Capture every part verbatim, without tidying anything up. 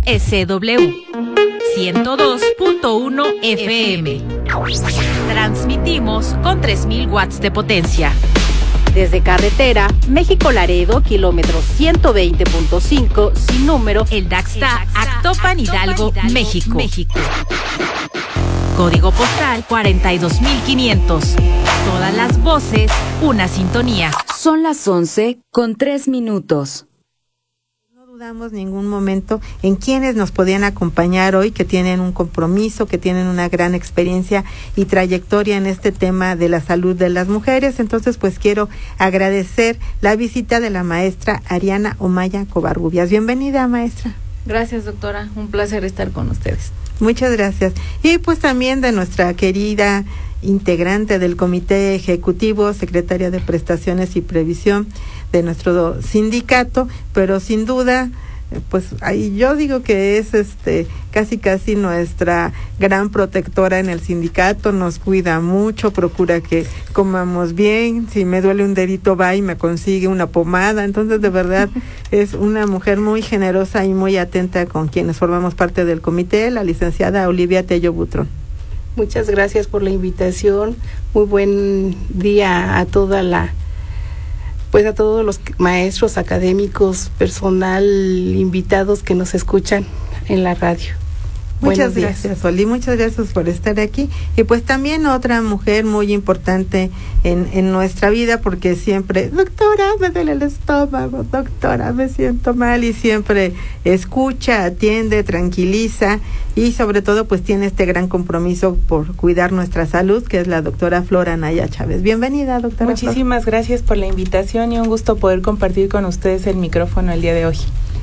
S W ciento dos punto uno F M. Transmitimos con tres mil watts de potencia. Desde carretera, México-Laredo, kilómetro ciento veinte punto cinco, sin número, el Daxta, Actopan, Hidalgo, México. México. Código postal cuarenta y dos mil quinientos. Todas las voces, una sintonía. Son las once con tres minutos. No dudamos ningún momento en quienes nos podían acompañar hoy, que tienen un compromiso, que tienen una gran experiencia y trayectoria en este tema de la salud de las mujeres. Entonces, pues quiero agradecer la visita de la maestra Ariana Omaya Covarrubias. Bienvenida, maestra. Gracias, doctora. Un placer estar con ustedes. Muchas gracias. Y pues también de nuestra querida integrante del Comité Ejecutivo, secretaria de Prestaciones y Previsión de nuestro sindicato, pero sin duda, pues ahí yo digo que es este casi casi nuestra gran protectora en el sindicato, nos cuida mucho, procura que comamos bien, si me duele un dedito va y me consigue una pomada. Entonces, de verdad es una mujer muy generosa y muy atenta con quienes formamos parte del comité, la licenciada Olivia Tello Butrón. Muchas gracias por la invitación. Muy buen día a toda la, pues a todos los maestros, académicos, personal, invitados que nos escuchan en la radio. Muchas gracias, Oli, muchas gracias por estar aquí. Y pues también otra mujer muy importante en, en nuestra vida, porque siempre, doctora, me duele el estómago, doctora, me siento mal, y siempre escucha, atiende, tranquiliza, y sobre todo pues tiene este gran compromiso por cuidar nuestra salud, que es la doctora Flora Anaya Chávez. Bienvenida, doctora. Muchísimas Flor. Gracias por la invitación y un gusto poder compartir con ustedes el micrófono el día de hoy.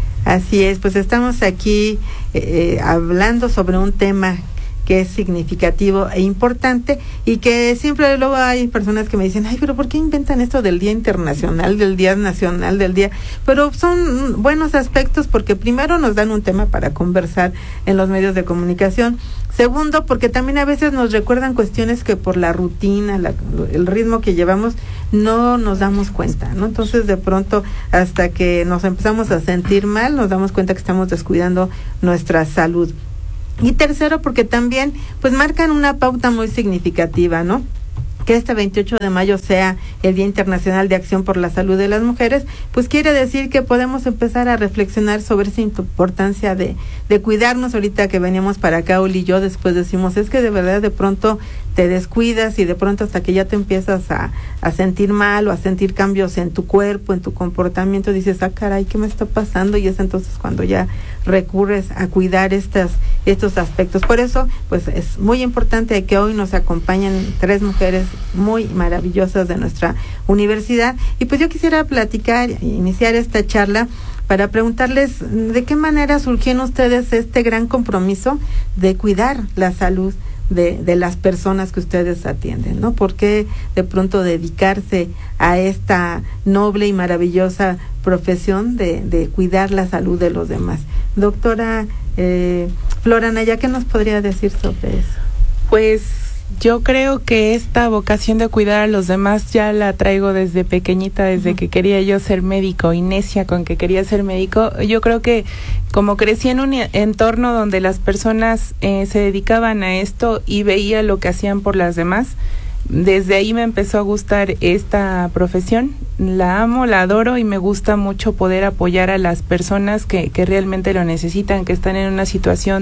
Así es, pues estamos aquí eh, hablando sobre un tema que es significativo e importante, y que siempre luego hay personas que me dicen, ay, pero ¿por qué inventan esto del Día Internacional, del Día Nacional, del Día? Pero son buenos aspectos, porque primero nos dan un tema para conversar en los medios de comunicación. Segundo, porque también a veces nos recuerdan cuestiones que por la rutina, la, el ritmo que llevamos, no nos damos cuenta, ¿no? Entonces, de pronto, hasta que nos empezamos a sentir mal, nos damos cuenta que estamos descuidando nuestra salud. Y tercero, porque también pues marcan una pauta muy significativa, ¿no? Que este veintiocho de mayo sea el Día Internacional de Acción por la Salud de las Mujeres, pues quiere decir que podemos empezar a reflexionar sobre esa importancia de, de cuidarnos. Ahorita que veníamos para acá, Oli y yo, después decimos, es que de verdad de pronto te descuidas, y de pronto hasta que ya te empiezas a, a sentir mal o a sentir cambios en tu cuerpo, en tu comportamiento, dices, ah, caray, ¿qué me está pasando? Y es entonces cuando ya recurres a cuidar estas, estos aspectos. Por eso, pues es muy importante que hoy nos acompañen tres mujeres muy maravillosas de nuestra universidad. Y pues yo quisiera platicar, iniciar esta charla para preguntarles de qué manera surgió en ustedes este gran compromiso de cuidar la salud de, de las personas que ustedes atienden, ¿no? ¿Por qué de pronto dedicarse a esta noble y maravillosa profesión de, de cuidar la salud de los demás? Doctora eh, Flora Anaya, ¿qué nos podría decir sobre eso? Pues yo creo que esta vocación de cuidar a los demás ya la traigo desde pequeñita, desde uh-huh. que quería yo ser médico, y necia con que quería ser médico. Yo creo que como crecí en un entorno donde las personas eh, se dedicaban a esto y veía lo que hacían por las demás, desde ahí me empezó a gustar esta profesión. La amo, la adoro, y me gusta mucho poder apoyar a las personas que, que realmente lo necesitan, que están en una situación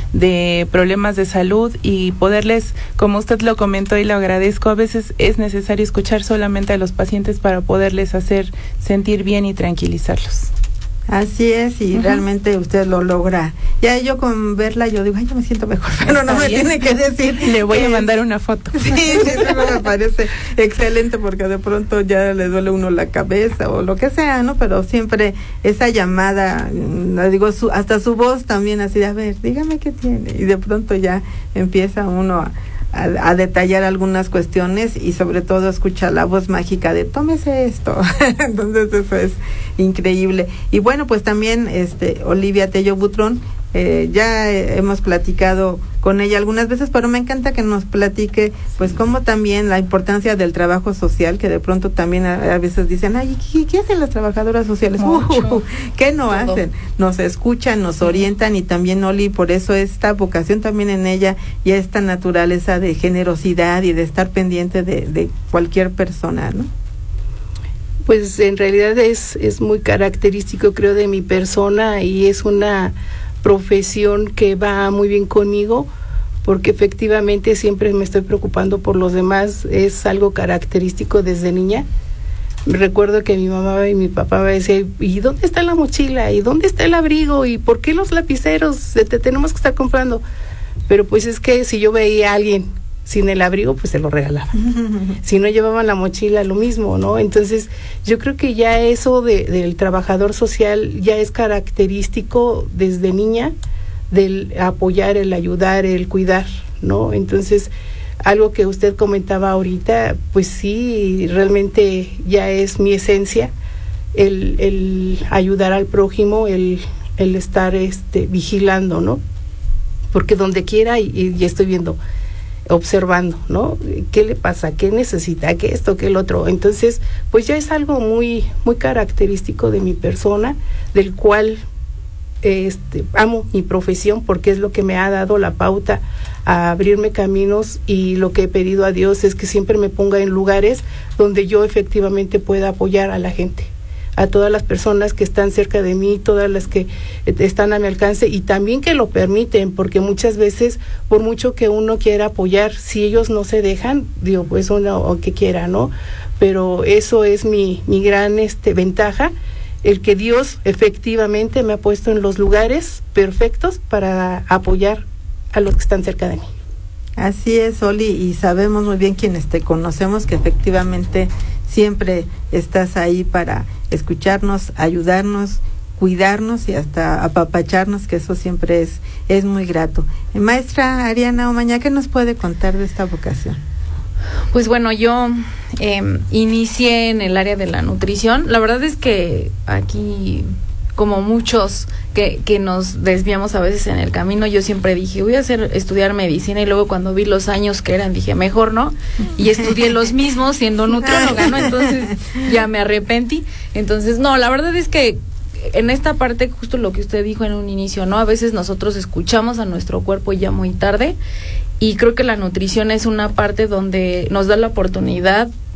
de problemas de salud, y poderles, como usted lo comentó y lo agradezco, a veces es necesario escuchar solamente a los pacientes para poderles hacer sentir bien y tranquilizarlos. Así es, y uh-huh. realmente usted lo logra. Ya yo con verla, yo digo, ay, yo me siento mejor, pero no me tiene que decir. Le voy a mandar una foto. Sí, sí, eso me parece excelente, porque de pronto ya le duele uno la cabeza o lo que sea, ¿no? Pero siempre esa llamada, digo, su, hasta su voz también así de, a ver, dígame qué tiene. Y de pronto ya empieza uno a A, a detallar algunas cuestiones, y sobre todo escuchar la voz mágica de tómese esto. Entonces eso es increíble. Y bueno, pues también este Olivia Tello Butrón, eh, ya eh, hemos platicado con ella algunas veces, pero me encanta que nos platique, pues, cómo también la importancia del trabajo social, que de pronto también a, a veces dicen, ay, ¿qué, qué hacen las trabajadoras sociales? Uh, ¿Qué no Todo. hacen? Nos escuchan, nos sí. orientan, y también, Oli, por eso esta vocación también en ella, y esta naturaleza de generosidad y de estar pendiente de, de cualquier persona, ¿no? Pues en realidad es, es muy característico, creo, de mi persona, y es una profesión que va muy bien conmigo, porque efectivamente siempre me estoy preocupando por los demás. Es algo característico desde niña. Recuerdo que mi mamá y mi papá me decían, ¿y dónde está la mochila? ¿Y dónde está el abrigo? ¿Y por qué los lapiceros te tenemos que estar comprando? Pero pues es que si yo veía a alguien sin el abrigo, pues se lo regalaba. Si no llevaban la mochila, lo mismo, ¿no? Entonces, yo creo que ya eso de, del trabajador social ya es característico desde niña, del apoyar, el ayudar, el cuidar, ¿no? Entonces, algo que usted comentaba ahorita, pues sí, realmente ya es mi esencia, el, el ayudar al prójimo, el, el estar este, vigilando, ¿no? Porque donde quiera, y, y ya estoy viendo, observando, ¿no? ¿Qué le pasa? ¿Qué necesita? ¿Qué esto? ¿Qué el otro? Entonces, pues ya es algo muy, muy característico de mi persona, del cual este, amo mi profesión, porque es lo que me ha dado la pauta a abrirme caminos, y lo que he pedido a Dios es que siempre me ponga en lugares donde yo efectivamente pueda apoyar a la gente, a todas las personas que están cerca de mí, todas las que están a mi alcance, y también que lo permiten, porque muchas veces, por mucho que uno quiera apoyar, si ellos no se dejan, digo, pues uno o que quiera, ¿no? Pero eso es mi, mi gran este, ventaja, el que Dios efectivamente me ha puesto en los lugares perfectos para apoyar a los que están cerca de mí. Así es, Oli, y sabemos muy bien, quienes te conocemos, que efectivamente siempre estás ahí para escucharnos, ayudarnos, cuidarnos y hasta apapacharnos, que eso siempre es, es muy grato. Maestra Ariana Omaña, ¿qué nos puede contar de esta vocación? Pues bueno, yo eh, inicié en el área de la nutrición. La verdad es que aquí, como muchos que, que nos desviamos a veces en el camino, yo siempre dije, voy a hacer estudiar medicina, y luego cuando vi los años que eran, dije, mejor no, y estudié los mismos siendo nutrióloga, ¿no? Entonces ya me arrepentí. Entonces, no, la verdad es que en esta parte, justo lo que usted dijo en un inicio, ¿no? A veces nosotros escuchamos a nuestro cuerpo ya muy tarde, y creo que la nutrición es una parte donde nos da la oportunidad